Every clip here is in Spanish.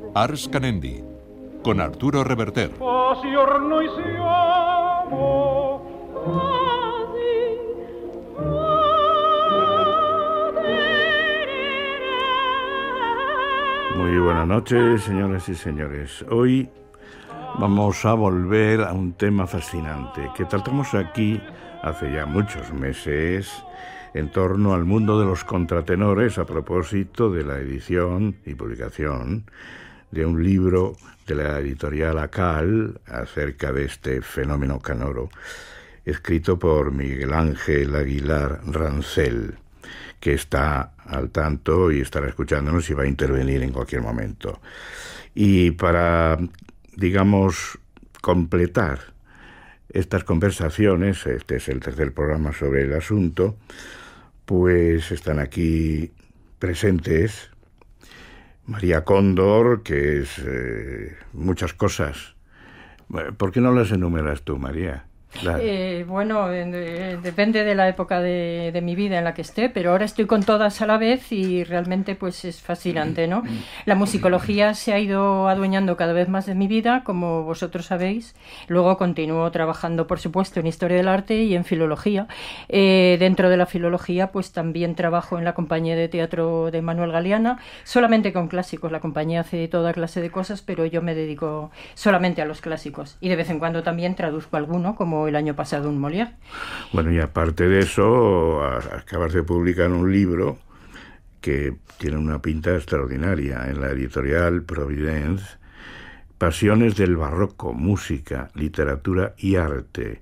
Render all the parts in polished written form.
Ars Canendi, con Arturo Reverter. Muy buenas noches, señoras y señores. Hoy vamos a volver a un tema fascinante que tratamos aquí hace ya muchos meses en torno al mundo de los contratenores a propósito de la edición y publicación de un libro de la editorial ACAL acerca de este fenómeno canoro, escrito por Miguel Ángel Aguilar Rancel, que está al tanto y estará escuchándonos y va a intervenir en cualquier momento. Y para, digamos, completar estas conversaciones, este es el tercer programa sobre el asunto, pues están aquí presentes María Cóndor, que es muchas cosas. ¿Por qué no las enumeras tú, María? Depende de la época de mi vida en la que esté, pero ahora estoy con todas a la vez y realmente pues es fascinante, ¿no? La musicología se ha ido adueñando cada vez más de mi vida, como vosotros sabéis. Luego continúo trabajando, por supuesto, en Historia del Arte y en Filología. Dentro de la Filología, pues también trabajo en la compañía de teatro de Manuel Galeana, solamente con clásicos. La compañía hace toda clase de cosas, pero yo me dedico solamente a los clásicos. Y de vez en cuando también traduzco alguno, como el año pasado un Molière. Bueno, y aparte de eso, acabas de publicar un libro que tiene una pinta extraordinaria en la editorial Providence, Pasiones del Barroco, Música, Literatura y Arte,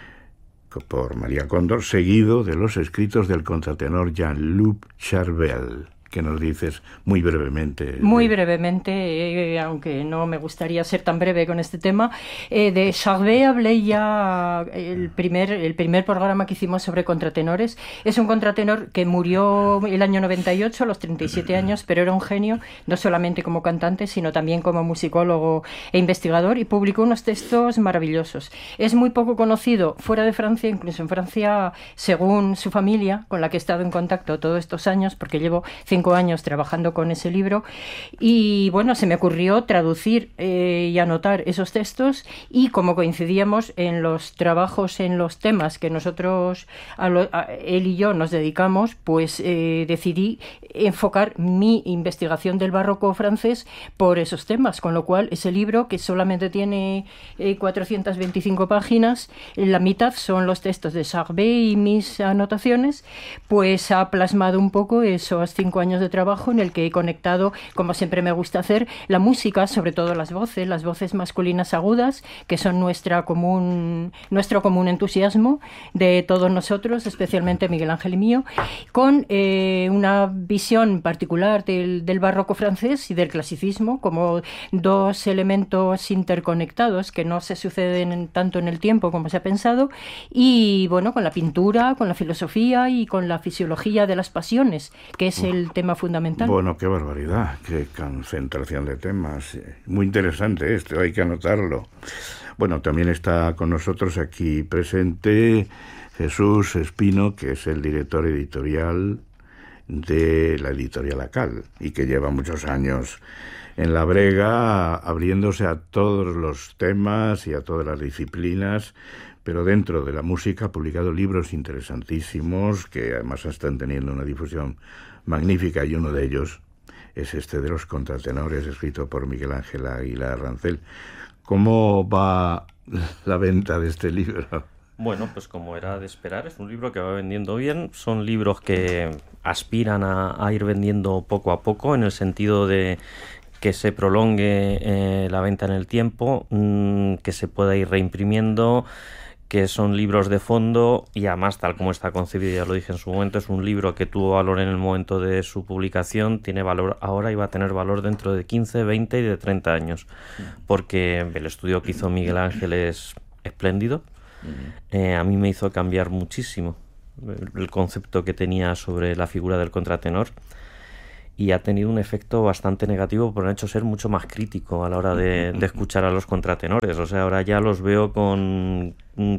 por María Cóndor, seguido de los escritos del contratenor Jean-Luc Charbel. Que nos dices muy brevemente. Muy brevemente, aunque no me gustaría ser tan breve con este tema. De Charbel hablé ya el primer programa que hicimos sobre contratenores. Es un contratenor que murió el año 98, a los 37 años, pero era un genio, no solamente como cantante, sino también como musicólogo e investigador, y publicó unos textos maravillosos. Es muy poco conocido fuera de Francia, incluso en Francia, según su familia, con la que he estado en contacto todos estos años, porque llevo 5 años trabajando con ese libro, y bueno, se me ocurrió traducir y anotar esos textos, y como coincidíamos en los trabajos, en los temas que nosotros, él y yo nos dedicamos, pues decidí enfocar mi investigación del barroco francés por esos temas, con lo cual ese libro, que solamente tiene 425 páginas, la mitad son los textos de Charbel y mis anotaciones, pues ha plasmado un poco esos 5 años de trabajo en el que he conectado, como siempre me gusta hacer, la música, sobre todo las voces masculinas agudas, que son nuestro común entusiasmo de todos nosotros, especialmente Miguel Ángel y mío, con una visión particular del barroco francés y del clasicismo, como dos elementos interconectados que no se suceden tanto en el tiempo como se ha pensado, y bueno, con la pintura, con la filosofía y con la fisiología de las pasiones, que es el tema fundamental. Bueno, qué barbaridad, qué concentración de temas. Muy interesante esto, hay que anotarlo. Bueno, también está con nosotros aquí presente Jesús Espino, que es el director editorial de la editorial ACAL y que lleva muchos años en la brega, abriéndose a todos los temas y a todas las disciplinas, pero dentro de la música ha publicado libros interesantísimos que además están teniendo una difusión magnífica, y uno de ellos es este de los contratenores, escrito por Miguel Ángel Aguilar Rancel. ¿Cómo va la venta de este libro? Bueno, pues como era de esperar, es un libro que va vendiendo bien. Son libros que aspiran a ir vendiendo poco a poco, en el sentido de que se prolongue la venta en el tiempo, que se pueda ir reimprimiendo, que son libros de fondo, y además, tal como está concebido, ya lo dije en su momento, es un libro que tuvo valor en el momento de su publicación, tiene valor ahora y va a tener valor dentro de 15, 20 y de 30 años, porque el estudio que hizo Miguel Ángel es espléndido. A mí me hizo cambiar muchísimo el concepto que tenía sobre la figura del contratenor, y ha tenido un efecto bastante negativo, porque me ha hecho ser mucho más crítico a la hora de escuchar a los contratenores. O sea, ahora ya los veo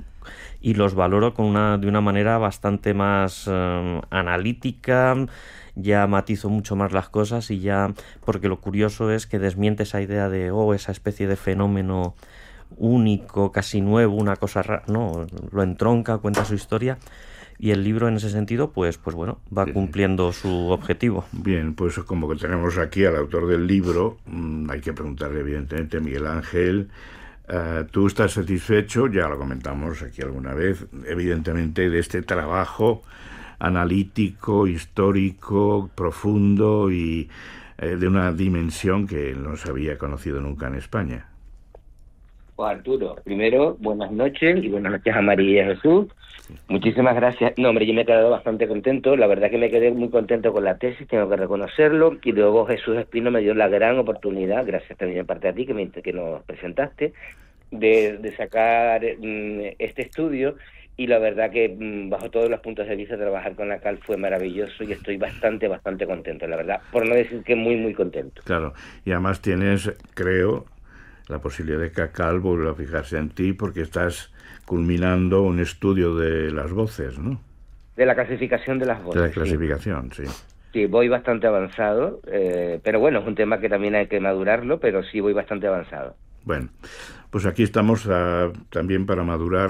y los valoro de una manera bastante más analítica ya matizo mucho más las cosas y ya, porque lo curioso es que desmiente esa idea de, esa especie de fenómeno único, casi nuevo, una cosa rara, no, lo entronca, cuenta su historia. Y el libro en ese sentido, pues bueno, va cumpliendo su objetivo. Bien, pues como que tenemos aquí al autor del libro, hay que preguntarle evidentemente, Miguel Ángel, ¿tú estás satisfecho? Ya lo comentamos aquí alguna vez, evidentemente, de este trabajo analítico, histórico, profundo y de una dimensión que no se había conocido nunca en España. Pues Arturo, primero, buenas noches y buenas noches a María y a Jesús. Muchísimas gracias. No, hombre, yo me he quedado bastante contento. La verdad que me quedé muy contento con la tesis, tengo que reconocerlo. Y luego Jesús Espino me dio la gran oportunidad, gracias también en parte a ti que nos presentaste, de sacar este estudio. Y la verdad que bajo todos los puntos de vista trabajar con la CAL fue maravilloso y estoy bastante contento, la verdad. Por no decir que muy contento. Claro, y además tienes, creo, la posibilidad de que CACAL vuelva a fijarse en ti porque estás culminando un estudio de las voces, ¿no? De la clasificación de las voces. De la clasificación, sí. Sí, voy bastante avanzado, pero bueno, es un tema que también hay que madurarlo, pero sí voy bastante avanzado. Bueno, pues aquí estamos también para madurar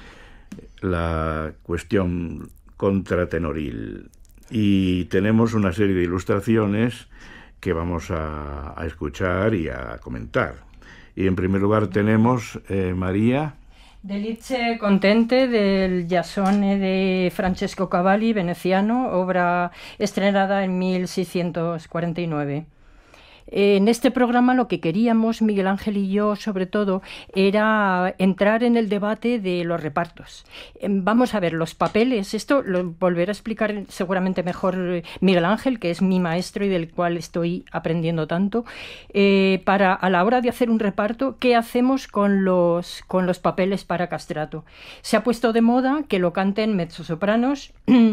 la cuestión contratenoril y tenemos una serie de ilustraciones que vamos a escuchar y a comentar. Y en primer lugar tenemos María. Delizze contente del Giasone de Francesco Cavalli, veneciano, obra estrenada en 1649. En este programa lo que queríamos, Miguel Ángel y yo, sobre todo, era entrar en el debate de los repartos. Vamos a ver, los papeles, esto lo volverá a explicar seguramente mejor Miguel Ángel, que es mi maestro y del cual estoy aprendiendo tanto, a la hora de hacer un reparto, ¿qué hacemos con los papeles para castrato? Se ha puesto de moda que lo canten mezzosopranos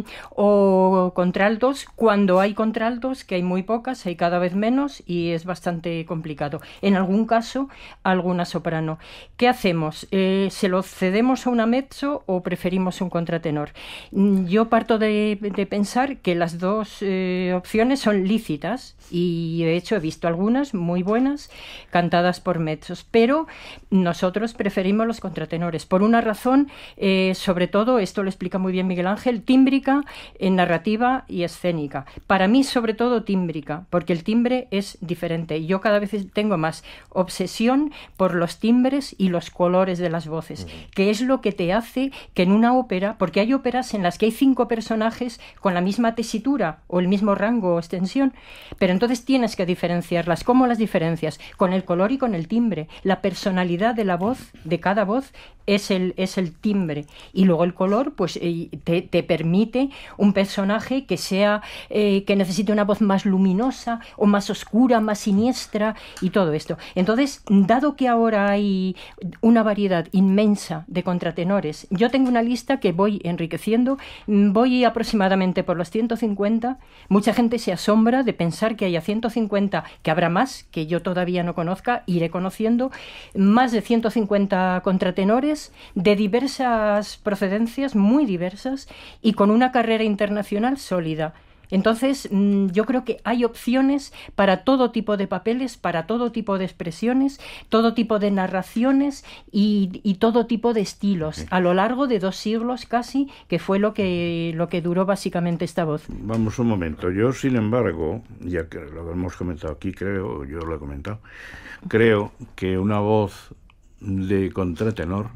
o contraltos, cuando hay contraltos, que hay muy pocas, hay cada vez menos, y es bastante complicado. En algún caso, alguna soprano. ¿Qué hacemos? ¿Se lo cedemos a una mezzo o preferimos un contratenor? Yo parto de pensar que las dos opciones son lícitas y de hecho he visto algunas muy buenas cantadas por mezzos, pero nosotros preferimos los contratenores por una razón, sobre todo, esto lo explica muy bien Miguel Ángel, tímbrica, narrativa y escénica. Para mí, sobre todo, tímbrica, porque el timbre es diferente. Yo cada vez tengo más obsesión por los timbres y los colores de las voces, que es lo que te hace que en una ópera, porque hay óperas en las que hay 5 personajes con la misma tesitura o el mismo rango o extensión, pero entonces tienes que diferenciarlas. ¿Cómo las diferencias? Con el color y con el timbre. La personalidad de la voz, de cada voz, es el timbre, y luego el color pues te permite un personaje que sea que necesite una voz más luminosa o más oscura, más siniestra y todo esto. Entonces, dado que ahora hay una variedad inmensa de contratenores, yo tengo una lista que voy enriqueciendo, voy aproximadamente por los 150. Mucha gente se asombra de pensar que haya 150, que habrá más que yo todavía no conozca, iré conociendo más de 150 contratenores de diversas procedencias, muy diversas, y con una carrera internacional sólida. Entonces, yo creo que hay opciones para todo tipo de papeles, para todo tipo de expresiones, todo tipo de narraciones y todo tipo de estilos, a lo largo de 2 siglos casi, que fue lo que duró básicamente esta voz. Vamos un momento. Yo, sin embargo, ya que lo hemos comentado aquí, yo lo he comentado, creo que una voz de contratenor,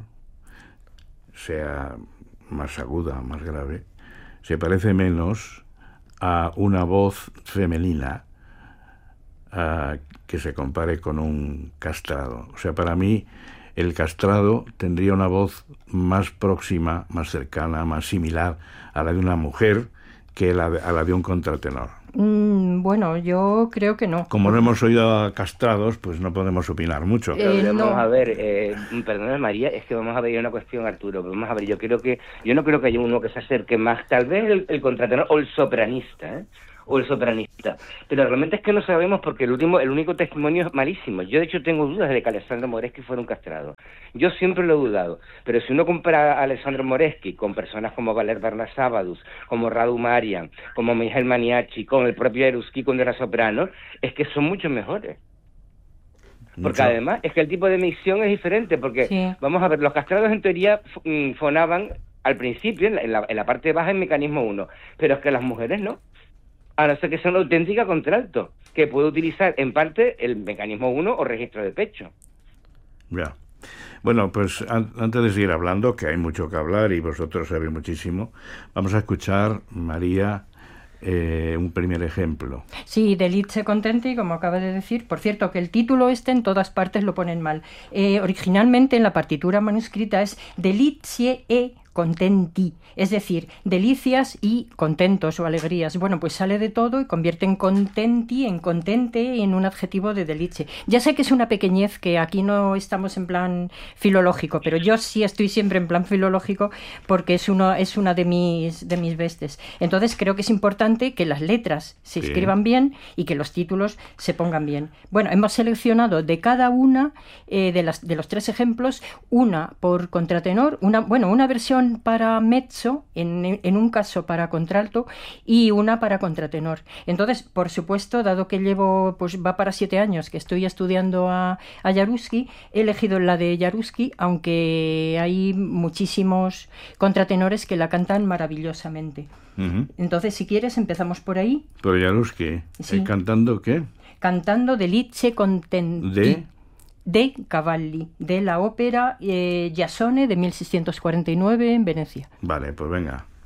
sea más aguda, más grave, se parece menos a una voz femenina que se compare con un castrado. O sea, para mí el castrado tendría una voz más próxima, más cercana, más similar a la de una mujer que a la de un contratenor. Bueno, yo creo que no. Como no hemos oído a castrados, pues no podemos opinar mucho. Vamos a ver, perdona María, es que vamos a ver una cuestión, Arturo. Vamos a ver, yo no creo que haya uno que se acerque más, tal vez el contratenor o el sopranista, o el sopranista. Pero realmente es que no sabemos porque el único testimonio es malísimo. Yo de hecho tengo dudas de que Alessandro Moreschi fuera un castrado. Yo siempre lo he dudado. Pero si uno compara a Alessandro Moreschi con personas como Valer Barnasábadus, como Radu Marian, como Mihail Maniaci, con el propio Jaruski cuando era soprano, es que son mucho mejores. Porque además es que el tipo de emisión es diferente, porque vamos a ver, los castrados en teoría fonaban al principio en la parte baja en mecanismo 1, pero es que las mujeres no, a no ser que sea una auténtica contralto, que puede utilizar en parte el mecanismo 1 o registro de pecho. Ya. Bueno, pues antes de seguir hablando, que hay mucho que hablar y vosotros sabéis muchísimo, vamos a escuchar, María, un primer ejemplo. Sí, Delitze Contenti, como acaba de decir. Por cierto, que el título en todas partes lo ponen mal. Originalmente en la partitura manuscrita es Delitzie e Contenti, es decir, delicias y contentos o alegrías. Bueno, pues sale de todo y convierte en contenti, en contente, en un adjetivo de delitze. Ya sé que es una pequeñez, que aquí no estamos en plan filológico, pero yo sí estoy siempre en plan filológico porque es una de mis vestes. Entonces creo que es importante que las letras se escriban bien y que los títulos se pongan bien. Bueno, hemos seleccionado de cada una de los tres ejemplos, una por contratenor, una versión para mezzo, en un caso para contralto y una para contratenor. Entonces, por supuesto, dado que va para 7 años que estoy estudiando a Jaruski, he elegido la de Jaruski, aunque hay muchísimos contratenores que la cantan maravillosamente. Entonces, si quieres, empezamos por ahí. Por Jaruski. Sí. ¿Cantando qué? Cantando Delitze Contenti. De Cavalli, de la ópera Jasone de 1649 en Venecia. Vale, pues venga.